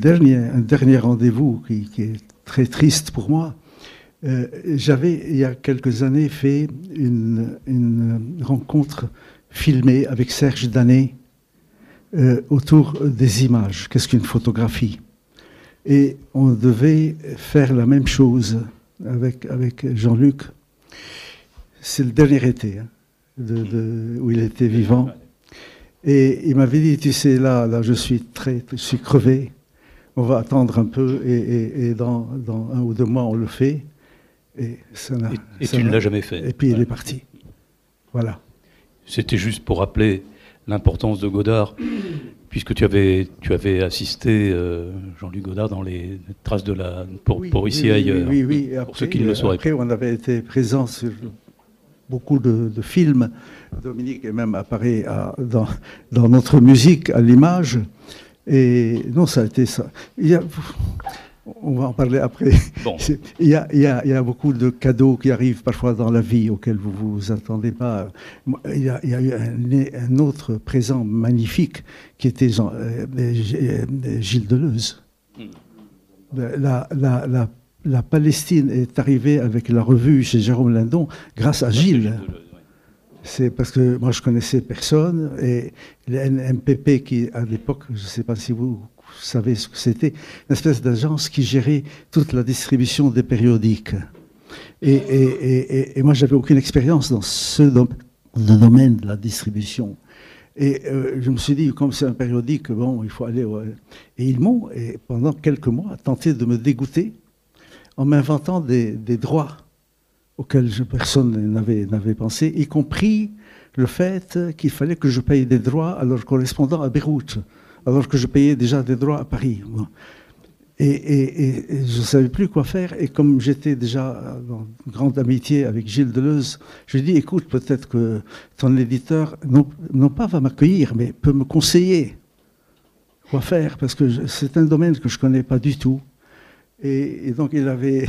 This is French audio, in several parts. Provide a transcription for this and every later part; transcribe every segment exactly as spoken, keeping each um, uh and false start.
Dernier, un dernier rendez-vous qui, qui est très triste pour moi. Euh, J'avais, il y a quelques années, fait une, une rencontre filmée avec Serge Danet euh, autour des images. Qu'est-ce qu'une photographie? Et on devait faire la même chose avec, avec Jean-Luc. C'est le dernier été hein, de, de, où il était vivant. Et il m'avait dit, tu sais, là, là je suis très, je suis crevé. On va attendre un peu et, et, et dans, dans un ou deux mois, on le fait. Et, ça et, et ça tu ne l'as jamais fait. Et puis ouais. Il est parti. Voilà. C'était juste pour rappeler l'importance de Godard, puisque tu avais, tu avais assisté euh, Jean-Luc Godard dans les traces de la... pour, oui, pour ici oui, et ailleurs, oui, oui, oui. pour Après, ceux qui ne le sauraient pas. Après, on avait été présents sur beaucoup de, de films. Dominique est même apparu à, dans, dans notre musique à l'image. Et non, ça a été ça. Il y a, on va en parler après. Bon. Il, y a, il, y a, il y a beaucoup de cadeaux qui arrivent parfois dans la vie auxquels vous ne vous attendez pas. Il y a, il y a eu un, un autre présent magnifique qui était Jean, euh, Gilles Deleuze. Mm. La, la, la, la Palestine est arrivée avec la revue chez Jérôme Lindon grâce à Gilles. C'est parce que moi, je connaissais personne. Et le N M P P, qui, à l'époque, je ne sais pas si vous savez ce que c'était, une espèce d'agence qui gérait toute la distribution des périodiques. Et, et, et, et moi, je n'avais aucune expérience dans ce domaine de la distribution. Et euh, je me suis dit, comme c'est un périodique, bon, il faut aller... Ouais. Et ils m'ont, et pendant quelques mois, tenté de me dégoûter en m'inventant des, des droits auquel je, personne n'avait, n'avait pensé, y compris le fait qu'il fallait que je paye des droits à leurs correspondants à Beyrouth, alors que je payais déjà des droits à Paris. Et, et, et je ne savais plus quoi faire, et comme j'étais déjà en grande amitié avec Gilles Deleuze, je lui ai dit, écoute, peut-être que ton éditeur, non, non pas va m'accueillir, mais peut me conseiller quoi faire, parce que je, c'est un domaine que je ne connais pas du tout. Et, et donc il avait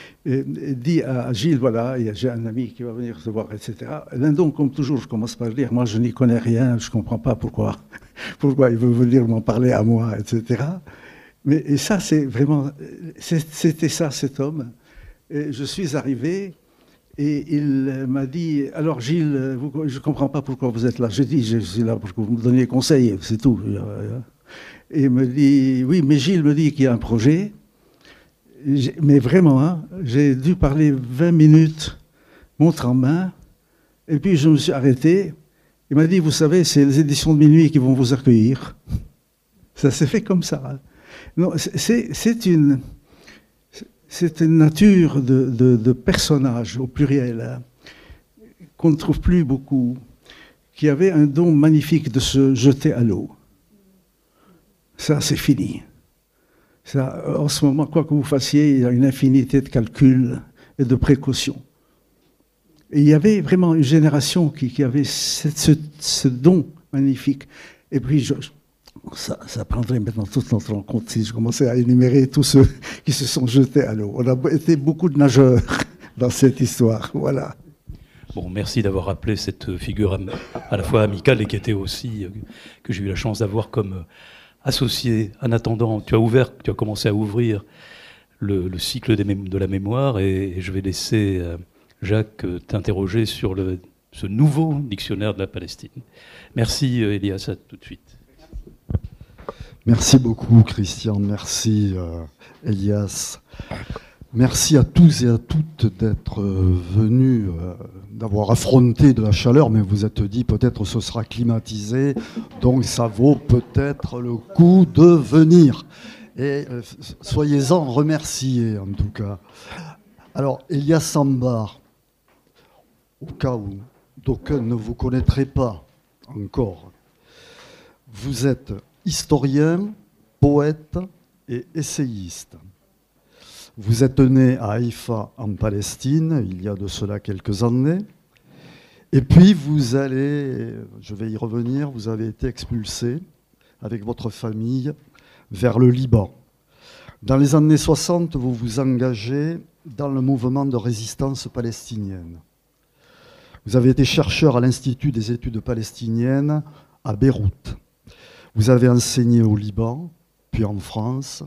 dit à Gilles, voilà, j'ai un ami qui va venir te voir, et cetera. Lindon, comme toujours, je commence par dire, moi je n'y connais rien, je ne comprends pas pourquoi, pourquoi il veut venir m'en parler à moi, et cetera. Mais et ça, c'est vraiment, c'était ça, cet homme. Et je suis arrivé et il m'a dit, alors Gilles, vous, je ne comprends pas pourquoi vous êtes là. J'ai dit, je suis là pour que vous me donniez conseil, c'est tout. Et il me dit, oui, mais Gilles me dit qu'il y a un projet. Mais vraiment, hein, j'ai dû parler vingt minutes, montre en main, et puis je me suis arrêté. Il m'a dit, vous savez, c'est les éditions de minuit qui vont vous accueillir. Ça s'est fait comme ça. Hein. Non, c'est, c'est, une, c'est une nature de, de, de personnage, au pluriel, hein, qu'on ne trouve plus beaucoup, qui avait un don magnifique de se jeter à l'eau. Ça, c'est fini. Ça, en ce moment, quoi que vous fassiez, il y a une infinité de calculs et de précautions. Et il y avait vraiment une génération qui, qui avait ce, ce, ce don magnifique. Et puis, je, ça, ça prendrait maintenant toute notre rencontre si je commençais à énumérer tous ceux qui se sont jetés à l'eau. On a été beaucoup de nageurs dans cette histoire. Voilà. Bon, merci d'avoir rappelé cette figure à la fois amicale et qui était aussi, que j'ai eu la chance d'avoir comme associé. En attendant, tu as ouvert, tu as commencé à ouvrir le, le cycle des mém- de la mémoire et, et je vais laisser euh, Jacques t'interroger sur le, ce nouveau dictionnaire de la Palestine. Merci euh, Elias, à tout de suite. Merci beaucoup Christian, merci euh, Elias. Merci à tous et à toutes d'être euh, venus, euh, d'avoir affronté de la chaleur, mais vous êtes dit peut-être ce sera climatisé, donc ça vaut peut-être le coup de venir. Et euh, soyez-en remerciés en tout cas. Alors Elias Sambar, au cas où d'aucuns ne vous connaîtraient pas encore, vous êtes historien, poète et essayiste. Vous êtes né à Haïfa, en Palestine, il y a de cela quelques années. Et puis, vous allez, je vais y revenir, vous avez été expulsé avec votre famille vers le Liban. Dans les années soixante, vous vous engagez dans le mouvement de résistance palestinienne. Vous avez été chercheur à l'Institut des études palestiniennes à Beyrouth. Vous avez enseigné au Liban puis en France.